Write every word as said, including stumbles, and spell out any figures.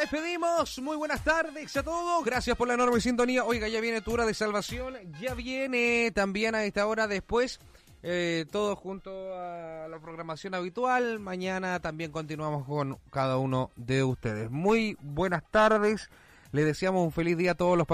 despedimos. Muy buenas tardes a todos. Gracias por la enorme sintonía. Oiga, ya viene tu hora de salvación. Ya viene también a esta hora después. Eh, todo junto a la programación habitual. Mañana también continuamos con cada uno de ustedes. Muy buenas tardes. Les deseamos un feliz día a todos los